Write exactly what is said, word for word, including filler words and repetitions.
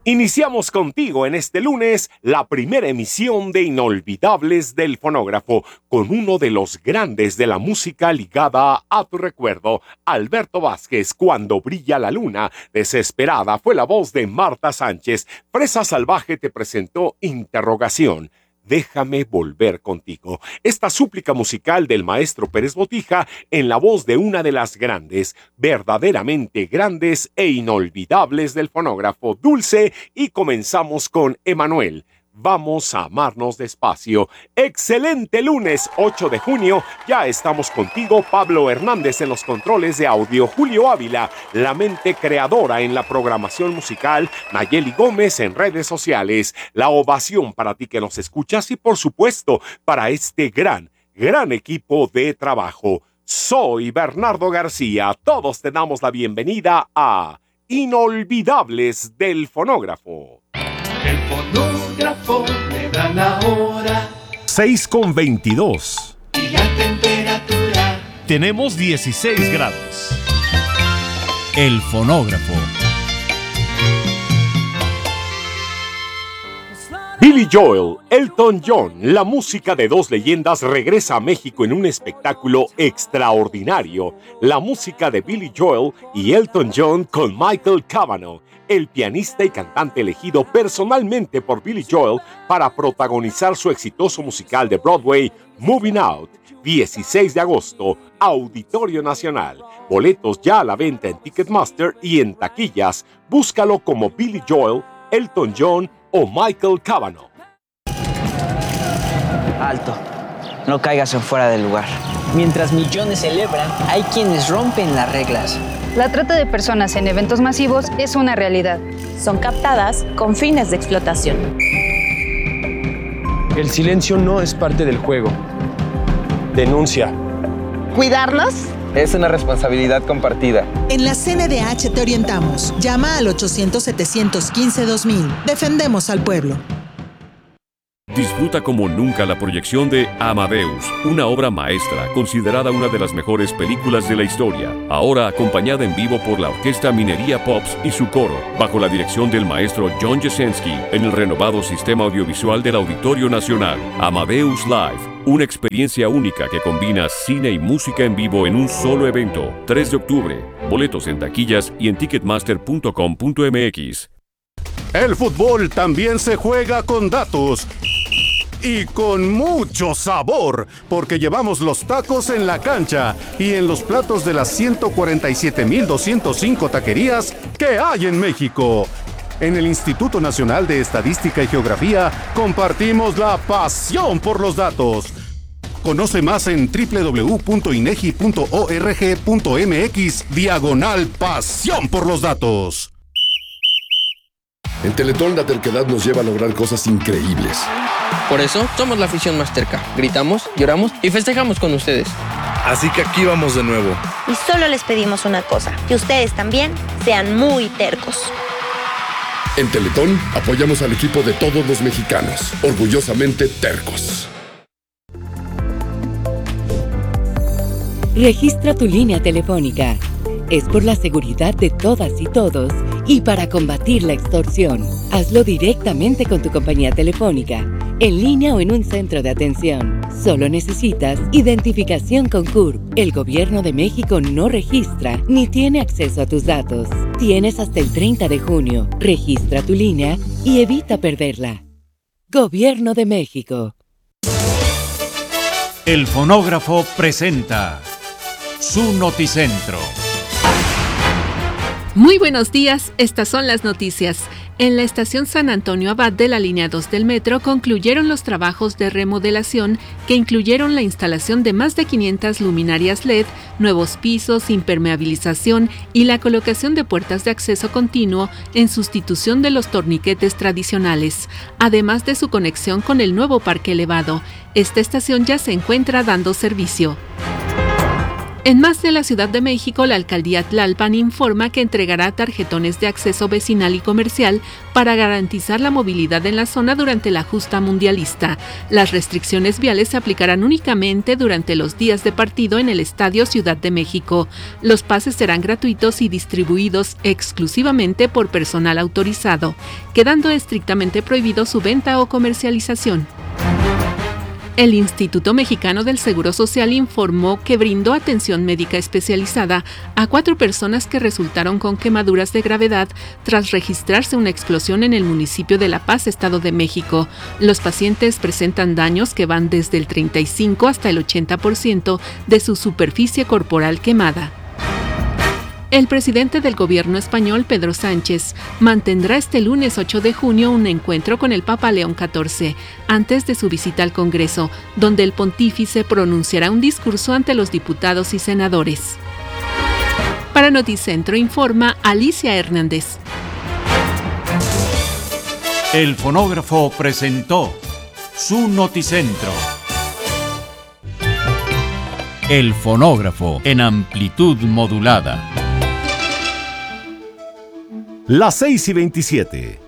Iniciamos contigo en este lunes la primera emisión de Inolvidables del Fonógrafo con uno de los grandes de la música ligada a tu recuerdo, Alberto Vázquez, Cuando brilla la luna. Desesperada fue la voz de Marta Sánchez. Fresa Salvaje te presentó Interrogación. Déjame volver contigo. Esta súplica musical del maestro Pérez Botija en la voz de una de las grandes, verdaderamente grandes e inolvidables del fonógrafo, Dulce, y comenzamos con Emanuel. Vamos a amarnos despacio. Excelente lunes ocho de junio. Ya estamos contigo, Pablo Hernández en los controles de audio, Julio Ávila, la mente creadora en la programación musical, Nayeli Gómez en redes sociales. La ovación para ti que nos escuchas y por supuesto para este gran, gran equipo de trabajo. Soy Bernardo García. Todos te damos la bienvenida a Inolvidables del Fonógrafo. El fonógrafo le da la hora. seis con veintidós. Y la temperatura. Tenemos dieciséis grados. El fonógrafo. Billy Joel, Elton John, la música de dos leyendas regresa a México en un espectáculo extraordinario. La música de Billy Joel y Elton John con Michael Cavanaugh, el pianista y cantante elegido personalmente por Billy Joel para protagonizar su exitoso musical de Broadway, Moving Out. dieciséis de agosto, Auditorio Nacional. Boletos ya a la venta en Ticketmaster y en taquillas. Búscalo como Billy Joel, Elton John o Michael Cavanaugh. Alto, no caigas en fuera del lugar. Mientras millones celebran, hay quienes rompen las reglas. La trata de personas en eventos masivos es una realidad. Son captadas con fines de explotación. El silencio no es parte del juego. Denuncia. ¿Cuidarnos? Es una responsabilidad compartida. En la C N D H te orientamos. Llama al ochocientos, setecientos quince, dos mil. Defendemos al pueblo. Disfruta como nunca la proyección de Amadeus, una obra maestra considerada una de las mejores películas de la historia. Ahora acompañada en vivo por la Orquesta Minería Pops y su coro, bajo la dirección del maestro John Jasenski, en el renovado sistema audiovisual del Auditorio Nacional. Amadeus Live. Una experiencia única que combina cine y música en vivo en un solo evento. tres de octubre. Boletos en taquillas y en ticketmaster punto com punto m x. El fútbol también se juega con datos. Y con mucho sabor, porque llevamos los tacos en la cancha y en los platos de las ciento cuarenta y siete mil doscientos cinco taquerías que hay en México. En el Instituto Nacional de Estadística y Geografía compartimos la pasión por los datos. Conoce más en doble u doble u doble u punto inegi punto org punto m x diagonal pasión por los datos. En Teletón la terquedad nos lleva a lograr cosas increíbles. Por eso somos la afición más terca. Gritamos, lloramos y festejamos con ustedes. Así que aquí vamos de nuevo. Y solo les pedimos una cosa, que ustedes también sean muy tercos. En Teletón apoyamos al equipo de todos los mexicanos, orgullosamente tercos. Registra tu línea telefónica. Es por la seguridad de todas y todos y para combatir la extorsión. Hazlo directamente con tu compañía telefónica, en línea o en un centro de atención. Solo necesitas identificación con C U R P. El Gobierno de México no registra ni tiene acceso a tus datos. Tienes hasta el treinta de junio. Registra tu línea y evita perderla. Gobierno de México. El fonógrafo presenta su noticentro. Muy buenos días, estas son las noticias. En la estación San Antonio Abad de la línea dos del metro concluyeron los trabajos de remodelación que incluyeron la instalación de más de quinientas luminarias L E D, nuevos pisos, impermeabilización y la colocación de puertas de acceso continuo en sustitución de los torniquetes tradicionales, además de su conexión con el nuevo parque elevado. Esta estación ya se encuentra dando servicio. En más de la Ciudad de México, la alcaldía Tlalpan informa que entregará tarjetones de acceso vecinal y comercial para garantizar la movilidad en la zona durante la justa mundialista. Las restricciones viales se aplicarán únicamente durante los días de partido en el Estadio Ciudad de México. Los pases serán gratuitos y distribuidos exclusivamente por personal autorizado, quedando estrictamente prohibido su venta o comercialización. El Instituto Mexicano del Seguro Social informó que brindó atención médica especializada a cuatro personas que resultaron con quemaduras de gravedad tras registrarse una explosión en el municipio de La Paz, Estado de México. Los pacientes presentan daños que van desde el treinta y cinco hasta el ochenta por ciento de su superficie corporal quemada. El presidente del gobierno español, Pedro Sánchez, mantendrá este lunes ocho de junio un encuentro con el Papa León catorce, antes de su visita al Congreso, donde el pontífice pronunciará un discurso ante los diputados y senadores. Para Noticentro informa Alicia Hernández. El fonógrafo presentó su Noticentro. El fonógrafo en amplitud modulada. Las seis y veintisiete.